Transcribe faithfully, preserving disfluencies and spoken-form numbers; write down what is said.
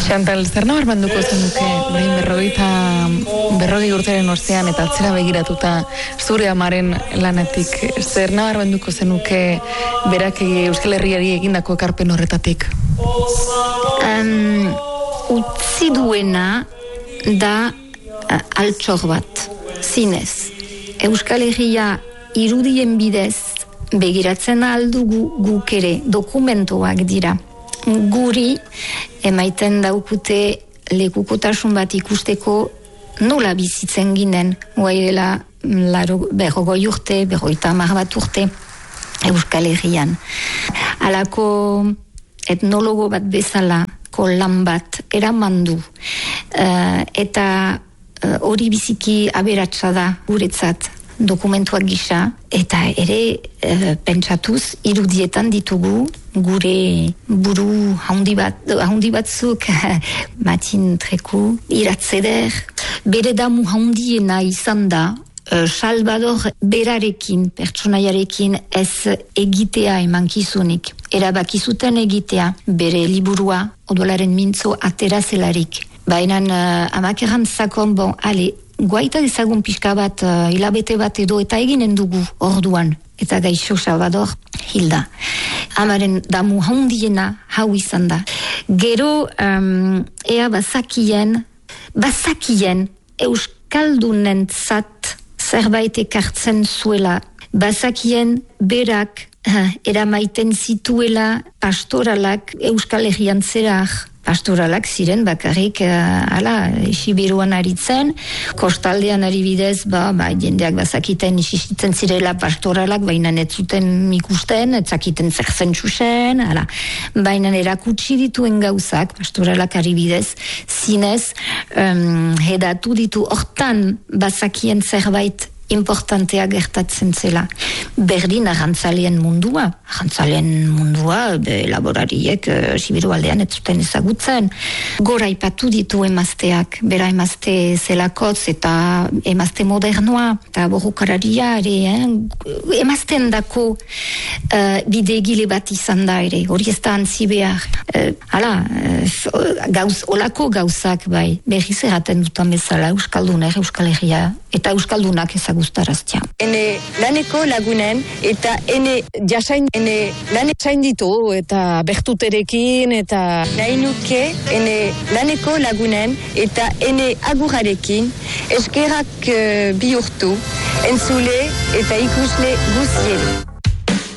Chantal, zer nabar banduko zenuke, behin berrogeita berrogei urteren ostean eta atzera begiratuta zure amaren lanetik, zer nabar banduko zenuke berak Euskal Herriari egindako ekarpen horretatik? Um, utzi duena da uh, altxor bat, zinez. Euskal Herria irudien bidez begiratzen aldugu guk ere dokumentoak dira. Guri emaiten daukute lekukotasun bat ikusteko nola bizitzen ginen, guai dela berrogoi urte, berrogeita hamar bat urte Euskal Herrian. Halako etnologo bat bezala lan bat eraman du, uh, eta hori uh, biziki aberatsa da guretzat dokumentuak gisa, eta ere uh, pentsatuz irudietan ditugu gure buru haundi bat, haundi batzuk Matin Treku, Iratzeder, bere damu haundiena izan da uh, Salvador berarekin, pertsonaiarekin ez egitea emankizunik. Erabakizuten egitea bere liburua odolaren mintzo atera zelarik. Baina uh, amakeran zakon, bon, ale, guaita dezagun pixka bat, uh, hilabete bat edo eta eginen dugu orduan. Eta gaixo Salvador hilda. Amaren damu handiena hau izan da. Gero, um, ea bazakien, bazakien Euskaldunen zat zerbait ekartzen zuela. Bazakien berak uh, eramaiten zituela pastoralak Euskal Herrian zerak. Pastoralak ziren bakarrik uh, ala, Sibiruan aritzen, kostaldean ari bidez, ba, ba, jendeak bazakiten isistitzen zirela pastoralak, baina ez zuten ikusten, ez zakiten zer zen txusen, ala. Baina erakutsi dituen gauzak, pastoralak ari bidez, zinez, um, hedatu ditu hortan bazakien zerbait importantea gertatzen zela. Berdin arrantzaleen mundua. Arrantzaleen mundua, be, laborariek uh, Sibiru aldean ez zuten ezagutzen. Gora ipatu ditu emazteak, bera emazte zelakotz eta emazte modernoa, eta borrokararia ere, eh? Emazten dako uh, bidegile bat izan da ere, hori ez da antzi behar. Uh, hala, uh, gauz, olako gauzak bai, berriz erraten dutan bezala Euskalduner, Euskal Herria, eta Euskaldunak ezaguztaraztia. Ene laneko lagunen eta ene jasain, ene lanek zain ditu eta bertuterekin eta nahi nuke ene laneko lagunen eta ene agurarekin eskerak uh, bihurtu entzule eta ikusle guziere.